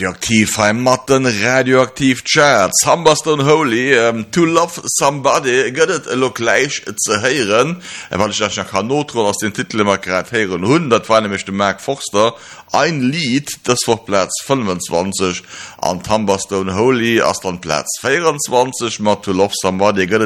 Radioaktiv heim Matten radioaktiv Charts Humberstone Holy to love somebody gëtt lo gleich ze heieren weil ich nach Hanotron aus den Titel immer grad heieren 100 war nämlich de Mark Forster ein Lied das vor Platz 25 an Humberstone Holy as dann Platz 24 mat to love somebody gëtt